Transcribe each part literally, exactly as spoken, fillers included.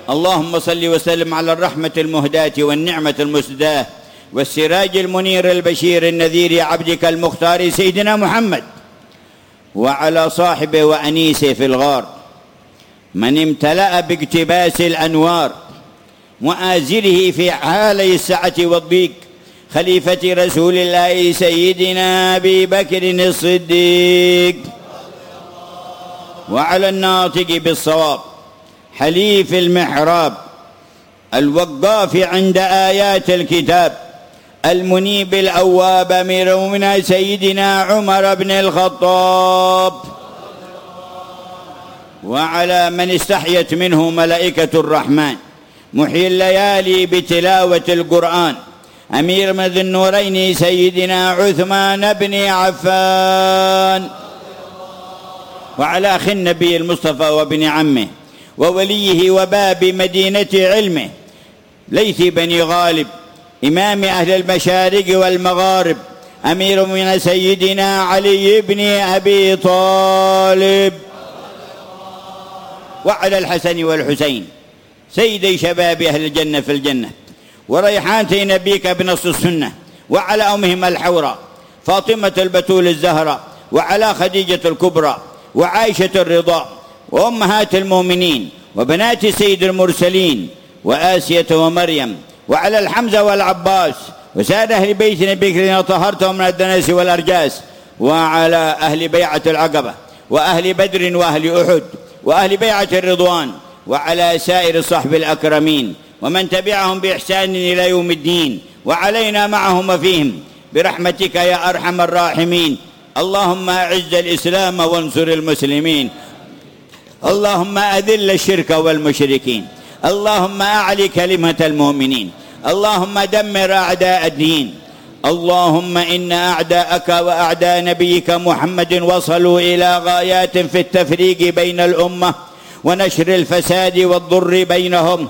اللهم صل وسلم على الرحمة المهداة والنعمة المسداة والسراج المنير البشير النذير عبدك المختار سيدنا محمد، وعلى صاحبه وأنيسه في الغار، من امتلأ باقتباس الأنوار، مؤازره في حالي السعة والضيق، خليفة رسول الله سيدنا أبي بكر الصديق، وعلى الناطق بالصواب حليف المحراب، الوقاف عند آيات الكتاب، المنيب الأواب أمير المؤمنين سيدنا عمر بن الخطاب، وعلى من استحيت منه ملائكة الرحمن، محيي الليالي بتلاوة القرآن، أمير من ذي النورين سيدنا عثمان بن عفان، وعلى أخي النبي المصطفى وابن عمه ووليه وباب مدينة علمه ليث بن غالب إمام أهل المشارق والمغارب، أمير من سيدنا علي بن أبي طالب، وعلى الحسن والحسين سيدي شباب أهل الجنة في الجنة، وريحانتي نبيك بنص السنة، وعلى أمهما الحوراء فاطمة البتول الزهراء، وعلى خديجة الكبرى وعائشة الرضا وأمهات المؤمنين وبنات سيد المرسلين وآسية ومريم، وعلى الحمزة والعباس وسائر أهل بيت نبيك الذين طهرتهم من الدنس والأرجاس، وعلى أهل بيعة العقبة وأهل بدر وأهل أحد وأهل بيعة الرضوان، وعلى سائر الصحب الأكرمين ومن تبعهم بإحسان إلى يوم الدين، وعلينا معهم وفيهم برحمتك يا أرحم الراحمين. اللهم أعز الإسلام وانصر المسلمين، اللهم أذل الشرك والمشركين، اللهم أعلي كلمة المؤمنين، اللهم دمر أعداء الدين. اللهم إن أعداءك وأعداء نبيك محمد وصلوا إلى غايات في التفريق بين الأمة ونشر الفساد والضر بينهم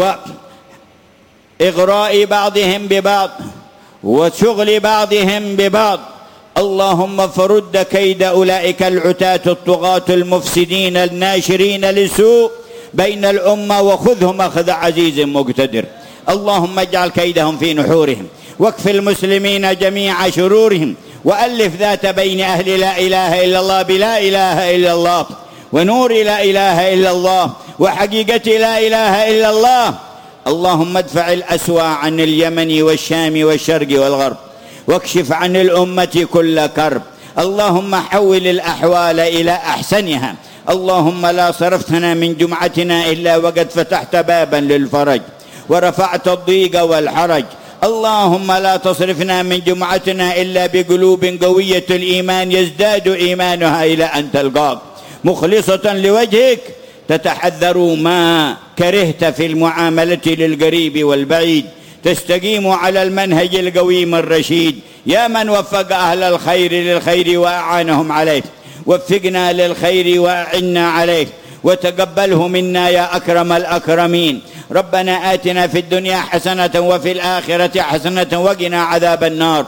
وإغراء بعضهم ببعض وشغل بعضهم ببعض. اللهم فرد كيد أولئك العتاة الطغاة المفسدين الناشرين للسوء بين الأمة، وخذهم أخذ عزيز مقتدر. اللهم اجعل كيدهم في نحورهم، واكف المسلمين جميع شرورهم، وألف ذات بين أهل لا إله إلا الله بلا إله إلا الله، ونور لا إله إلا الله، وحقيقة لا إله إلا الله. اللهم ادفع الأسوأ عن اليمن والشام والشرق والغرب، واكشف عن الأمة كل كرب. اللهم حول الأحوال إلى أحسنها. اللهم لا صرفتنا من جمعتنا إلا وقد فتحت بابا للفرج ورفعت الضيق والحرج. اللهم لا تصرفنا من جمعتنا إلا بقلوب قوية الإيمان يزداد إيمانها إلى أن تلقاك مخلصة لوجهك، تتحذر ما كرهت في المعاملة للقريب والبعيد، تستقيم على المنهج القويم الرشيد. يا من وفق أهل الخير للخير وأعانهم عليه، وفقنا للخير وأعنا عليه، وتقبله منا يا أكرم الأكرمين. ربنا آتنا في الدنيا حسنة وفي الآخرة حسنة وقنا عذاب النار.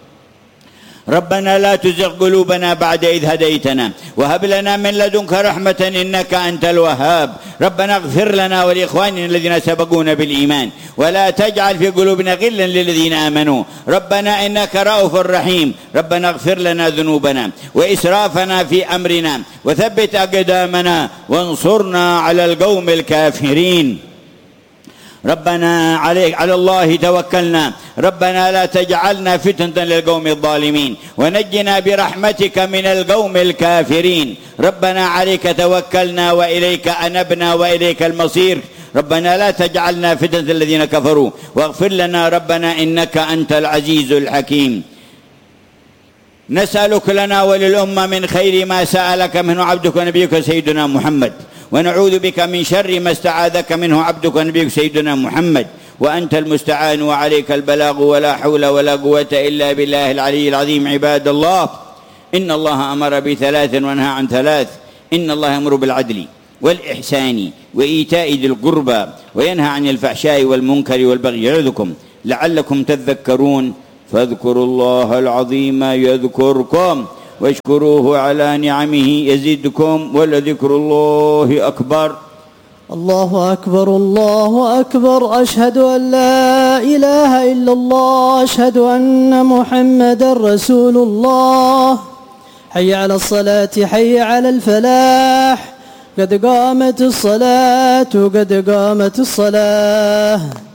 ربنا لا تزغ قلوبنا بعد إذ هديتنا، وهب لنا من لدنك رحمة إنك أنت الوهاب. ربنا اغفر لنا ولإخواننا الذين سبقونا بالإيمان، ولا تجعل في قلوبنا غلا للذين آمنوا. ربنا إنك رؤوف رحيم. ربنا اغفر لنا ذنوبنا وإسرافنا في أمرنا، وثبت أقدامنا وانصرنا على القوم الكافرين. ربنا عليك على الله توكلنا، ربنا لا تجعلنا فتنة للقوم الظالمين، ونجنا برحمتك من القوم الكافرين. ربنا عليك توكلنا وإليك أنبنا وإليك المصير. ربنا لا تجعلنا فتنة الذين كفروا، واغفر لنا ربنا إنك أنت العزيز الحكيم. نسألك لنا وللأمة من خير ما سألك منه عبدك ونبيك سيدنا محمد، ونعوذ بك من شر ما استعاذك منه عبدك ونبيك سيدنا محمد، وأنت المستعان وعليك البلاغ، ولا حول ولا قوة إلا بالله العلي العظيم. عباد الله، إن الله أمر بثلاث ونهى عن ثلاث. إن الله يأمر بالعدل والإحسان وإيتاء ذي القربى، وينهى عن الفحشاء والمنكر والبغي، يعظكم لعلكم تذكرون. فاذكروا الله العظيم يذكركم، واشكروه على نعمه يزدكم، ولذكر الله أكبر. الله أكبر الله أكبر، أشهد أن لا إله إلا الله، أشهد أن محمدا رسول الله. حي على الصلاة حي على الفلاح، قد قامت الصلاة قد قامت الصلاة.